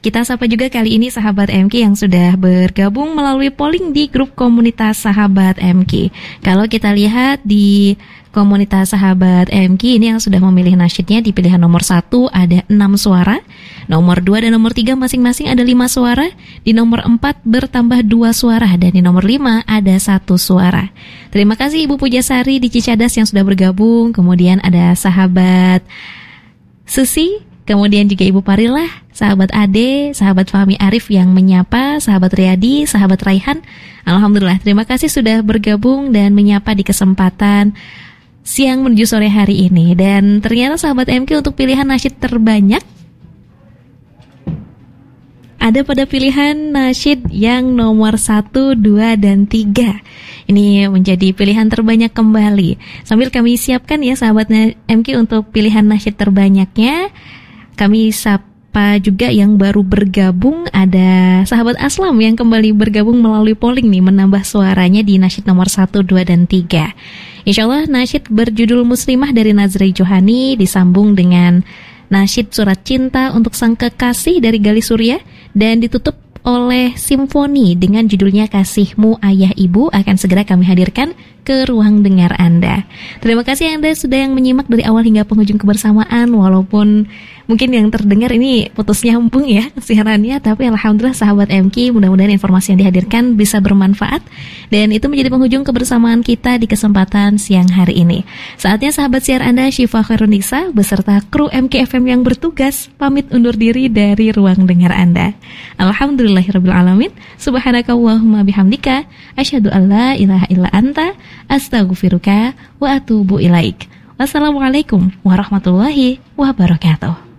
Kita sapa juga kali ini sahabat MK yang sudah bergabung melalui polling di grup komunitas sahabat MK. Kalau kita lihat di komunitas sahabat MK ini yang sudah memilih nasyidnya di pilihan nomor 1 ada 6 suara, nomor 2 dan nomor 3 masing-masing ada 5 suara, di nomor 4 bertambah 2 suara, dan di nomor 5 ada 1 suara. Terima kasih Ibu Pujasari di Cicadas yang sudah bergabung, kemudian ada sahabat Susi, kemudian juga Ibu Parilah, sahabat Ade, sahabat Fahmi Arif yang menyapa, sahabat Riyadi, sahabat Raihan. Alhamdulillah, terima kasih sudah bergabung dan menyapa di kesempatan siang menuju sore hari ini. Dan ternyata sahabat MK untuk pilihan nasyid terbanyak ada pada pilihan nasyid yang nomor 1, 2, dan 3. Ini menjadi pilihan terbanyak kembali. Sambil kami siapkan ya sahabat MK untuk pilihan nasyid terbanyaknya, kami sapa juga yang baru bergabung. Ada sahabat Aslam yang kembali bergabung melalui polling nih, menambah suaranya di nasyid nomor 1, 2, dan 3. Insyaallah nasyid berjudul Muslimah dari Nazri Johani disambung dengan nasyid Surat Cinta untuk Sang Kekasih dari Gali Surya, dan ditutup oleh simfoni dengan judulnya Kasihmu Ayah Ibu akan segera kami hadirkan ke ruang dengar Anda. Terima kasih Anda sudah yang menyimak dari awal hingga penghujung kebersamaan, walaupun mungkin yang terdengar ini putus nyambung ya siarannya, tapi alhamdulillah sahabat MK, mudah-mudahan informasi yang dihadirkan bisa bermanfaat, dan itu menjadi penghujung kebersamaan kita di kesempatan siang hari ini. Saatnya sahabat siar Anda Syifa Khairunisa beserta kru MK FM yang bertugas pamit undur diri dari ruang dengar Anda. Alhamdulillahirabbil alamin. Subhanakallahumma bihamdika asyhadu an la ilaha illa anta astaghfiruka wa atubu ilaik. Wassalamualaikum warahmatullahi wabarakatuh.